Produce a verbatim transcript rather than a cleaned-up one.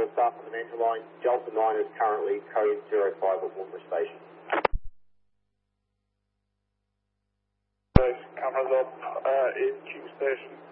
staff on the main line. Delta nine is currently code zero five at Woomera Station. Cameras up uh, in Q Station.